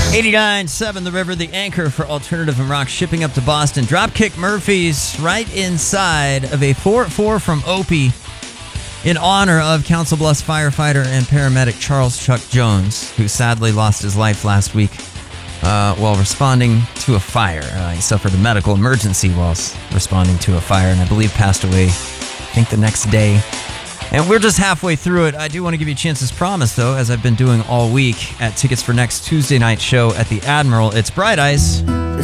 89.7 The River, the anchor for alternative and rock, shipping up to Boston. Dropkick Murphys right inside of a 4-4 from Opie in honor of Council Bluffs firefighter and paramedic Charles Chuck Jones, who sadly lost his life last week while responding to a fire. He suffered a medical emergency whilst responding to a fire, and I believe passed away, I think, the next day. And we're just halfway through it. I do want to give you a chance, as promised, though, as I've been doing all week, at tickets for next Tuesday night show at the Admiral. It's Bright Eyes.